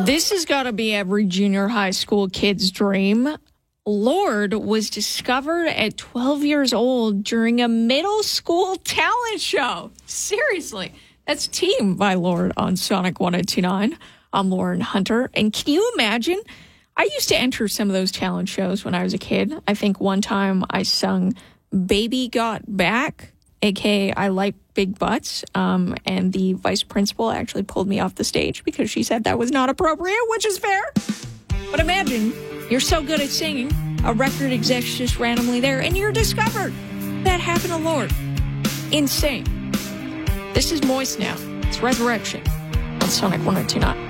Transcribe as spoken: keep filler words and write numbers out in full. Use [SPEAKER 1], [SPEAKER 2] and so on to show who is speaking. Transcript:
[SPEAKER 1] This has got to be every junior high school kid's dream. Lorde was discovered at twelve years old during a middle school talent show. Seriously. That's Team by Lorde on Sonic one oh two nine. I'm Lauren Hunter. And can you imagine? I used to enter some of those talent shows when I was a kid. I think one time I sung Baby Got Back, a k a. I Like Big Butts. Um, and the vice principal actually pulled me off the stage because she said that was not appropriate, which is fair. But imagine you're so good at singing, a record exec's just randomly there, and you're discovered. That happened to Lorde. Insane. This is Moist now. It's Resurrection on Sonic one oh two nine.